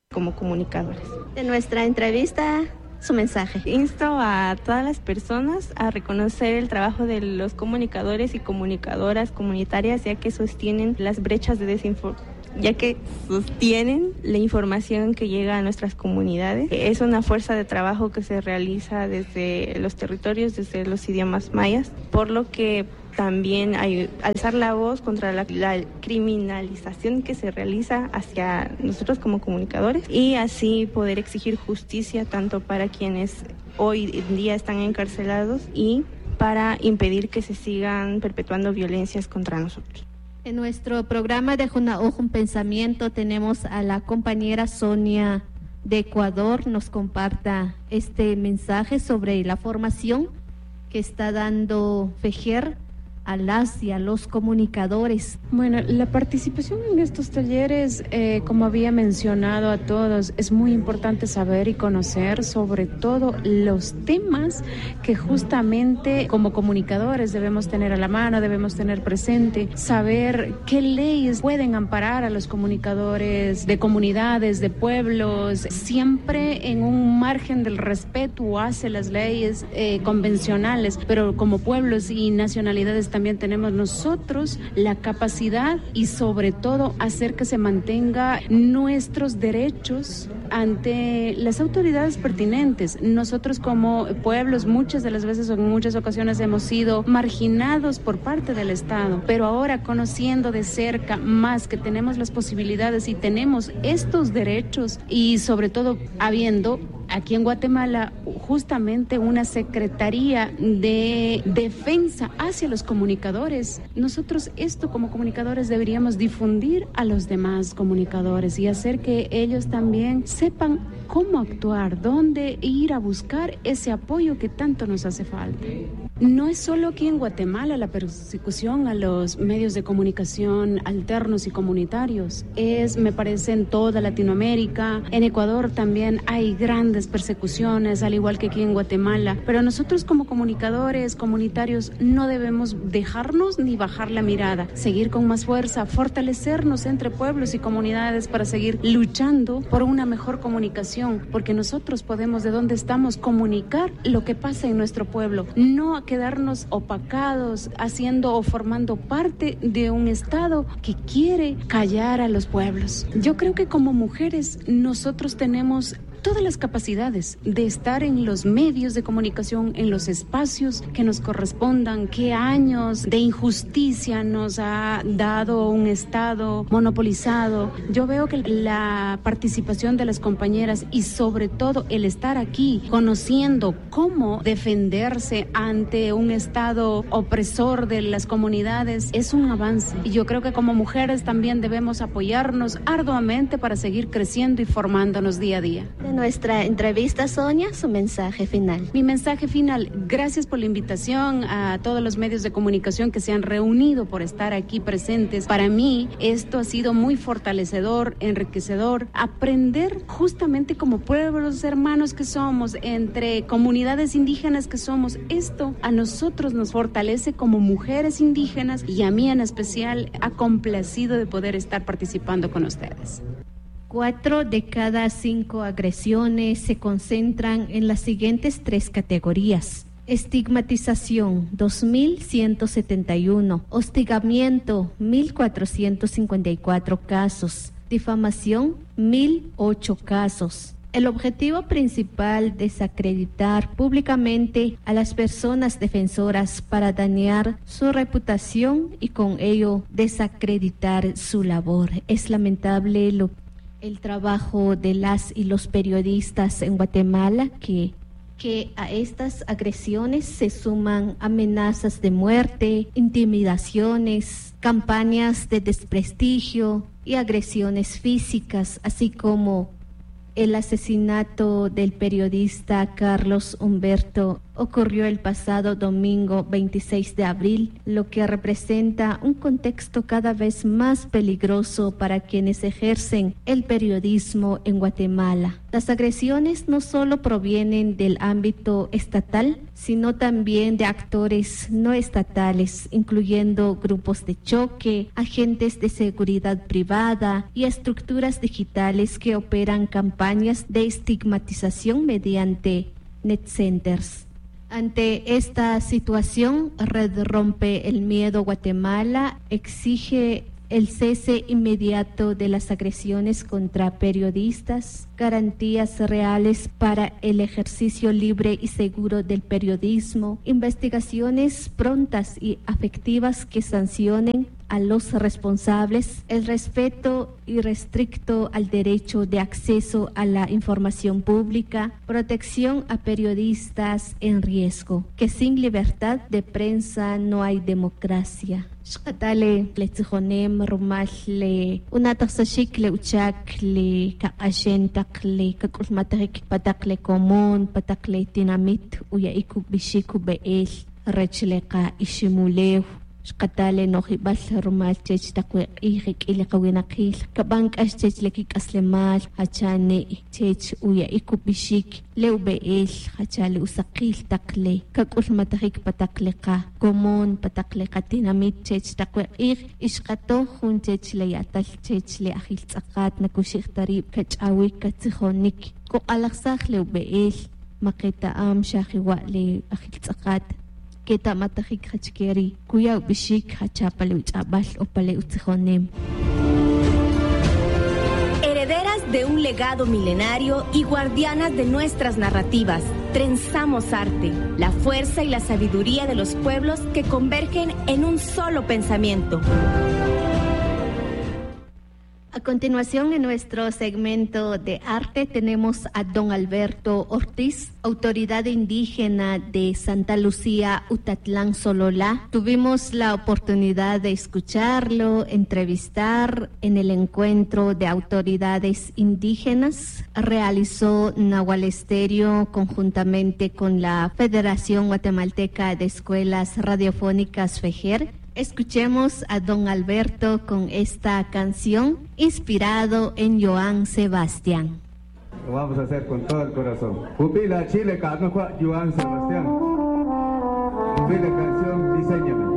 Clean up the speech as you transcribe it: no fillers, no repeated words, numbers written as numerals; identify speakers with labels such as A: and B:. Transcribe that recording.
A: como comunicadores.
B: De nuestra entrevista, su mensaje.
A: Insto a todas las personas a reconocer el trabajo de los comunicadores y comunicadoras comunitarias, ya que sostienen las brechas de sostienen la información que llega a nuestras comunidades. Es una fuerza de trabajo que se realiza desde los territorios, desde los idiomas mayas, por lo que también hay alzar la voz contra la criminalización que se realiza hacia nosotros como comunicadores y así poder exigir justicia tanto para quienes hoy en día están encarcelados y para impedir que se sigan perpetuando violencias contra nosotros.
B: En nuestro programa de un Pensamiento tenemos a la compañera Sonia de Ecuador, nos comparta este mensaje sobre la formación que está dando FEJER a las y a los comunicadores.
C: Bueno, la participación en estos talleres, como había mencionado a todos, es muy importante saber y conocer sobre todo los temas que justamente como comunicadores debemos tener a la mano, debemos tener presente, saber qué leyes pueden amparar a los comunicadores de comunidades, de pueblos, siempre en un margen del respeto hacia las leyes convencionales, pero como pueblos y nacionalidades también tenemos nosotros la capacidad y sobre todo hacer que se mantenga nuestros derechos ante las autoridades pertinentes. Nosotros como pueblos muchas de las veces o en muchas ocasiones hemos sido marginados por parte del Estado, pero ahora conociendo de cerca más que tenemos las posibilidades y tenemos estos derechos y sobre todo habiendo aquí en Guatemala justamente una Secretaría de Defensa hacia los comunicadores. Nosotros esto como comunicadores deberíamos difundir a los demás comunicadores y hacer que ellos también sepan cómo actuar, dónde ir a buscar ese apoyo que tanto nos hace falta. No es solo aquí en Guatemala la persecución a los medios de comunicación alternos y comunitarios. Me parece, en toda Latinoamérica. En Ecuador también hay grandes persecuciones, al igual que aquí en Guatemala. Pero nosotros como comunicadores, comunitarios, no debemos dejarnos ni bajar la mirada. Seguir con más fuerza, fortalecernos entre pueblos y comunidades para seguir luchando por una mejor comunicación. Porque nosotros podemos, de donde estamos, comunicar lo que pasa en nuestro pueblo. No quedarnos opacados, haciendo o formando parte de un Estado que quiere callar a los pueblos. Yo creo que como mujeres nosotros tenemos todas las capacidades de estar en los medios de comunicación, en los espacios que nos correspondan. Qué años de injusticia nos ha dado un Estado monopolizado. Yo veo que la participación de las compañeras y sobre todo el estar aquí conociendo cómo defenderse ante un Estado opresor de las comunidades es un avance. Y yo creo que como mujeres también debemos apoyarnos arduamente para seguir creciendo y formándonos día a día.
B: De nuestra entrevista, Sonia, su mensaje final.
C: Mi mensaje final: gracias por la invitación a todos los medios de comunicación que se han reunido por estar aquí presentes. Para mí esto ha sido muy fortalecedor, enriquecedor, aprender justamente como pueblos hermanos que somos, entre comunidades indígenas que somos. Esto a nosotros nos fortalece como mujeres indígenas y a mí en especial ha complacido de poder estar participando con ustedes.
B: 4 de cada 5 agresiones se concentran en las siguientes 3 categorías. Estigmatización, 2.171. Hostigamiento, 1.454 casos. Difamación, 1.008 casos. El objetivo principal: desacreditar públicamente a las personas defensoras para dañar su reputación y con ello desacreditar su labor. Es lamentable el trabajo de las y los periodistas en Guatemala, que a estas agresiones se suman amenazas de muerte, intimidaciones, campañas de desprestigio y agresiones físicas, así como el asesinato del periodista Carlos Humberto ocurrió el pasado domingo 26 de abril, lo que representa un contexto cada vez más peligroso para quienes ejercen el periodismo en Guatemala. Las agresiones no solo provienen del ámbito estatal, sino también de actores no estatales, incluyendo grupos de choque, agentes de seguridad privada y estructuras digitales que operan campañas de estigmatización mediante net centers. Ante esta situación, Red Rompe el Miedo Guatemala exige el cese inmediato de las agresiones contra periodistas, garantías reales para el ejercicio libre y seguro del periodismo, investigaciones prontas y efectivas que sancionen a los responsables, el respeto irrestricto al derecho de acceso a la información pública, protección a periodistas en riesgo, que sin libertad de prensa no hay democracia. Shqatale letzijonem rumalle unataxashikle uchakle kaqashentakle kakulmatarik patakle común patakle tinamit uyaikuk bishiku beel rechleqa ishimuleu Shqatale nohibal rumal chech takwe ihik ilaqawinaqil kabank ashchech lekik aslemal hachane chech uya ikubishik leubeel hachale usaqil takle kakulmatahik patakleqa común patakleqa tinamit chech takwe ih ishqato hun chech leyatal chech le ahil tzaqat nakushik tarib kachawik katzijonik ko alaqsaq leubeel maqita am shahiwa le ahil tzaqat Kita matahik hachkeri, kuya bishik hachapale uchabal o pale utzijonem.
D: Herederas de un legado milenario y guardianas de nuestras narrativas, trenzamos arte, la fuerza y la sabiduría de los pueblos que convergen en un solo pensamiento.
B: A continuación, en nuestro segmento de arte tenemos a don Alberto Ortiz, autoridad indígena de Santa Lucía, Utatlán, Sololá. Tuvimos la oportunidad de escucharlo, entrevistar en el encuentro de autoridades indígenas. Realizó Nahual Estéreo conjuntamente con la Federación Guatemalteca de Escuelas Radiofónicas FEJER. Escuchemos a don Alberto con esta canción inspirado en Joan Sebastián.
E: Lo vamos a hacer con todo el corazón. Pupila Chile, Joan Sebastián. Pupila canción, diseñame.